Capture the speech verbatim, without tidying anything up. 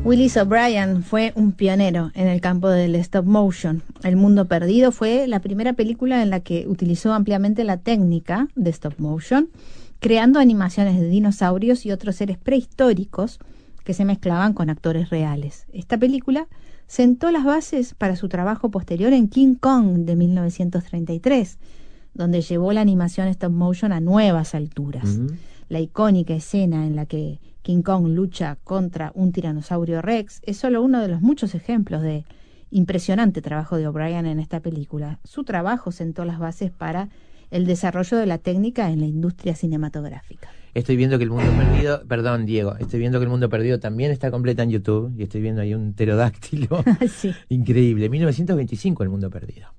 Willis O'Brien fue un pionero en el campo del stop motion. El Mundo Perdido fue la primera película en la que utilizó ampliamente la técnica de stop motion, creando animaciones de dinosaurios y otros seres prehistóricos que se mezclaban con actores reales. Esta película sentó las bases para su trabajo posterior en King Kong de mil novecientos treinta y tres, donde llevó la animación stop motion a nuevas alturas. Uh-huh. La icónica escena en la que King Kong lucha contra un tiranosaurio Rex es solo uno de los muchos ejemplos de impresionante trabajo de O'Brien en esta película. Su trabajo sentó las bases para el desarrollo de la técnica en la industria cinematográfica. Estoy viendo que El Mundo Perdido, perdón Diego, estoy viendo que El Mundo Perdido también está completa en YouTube y estoy viendo ahí un pterodáctilo. Sí. Increíble, mil novecientos veinticinco El Mundo Perdido.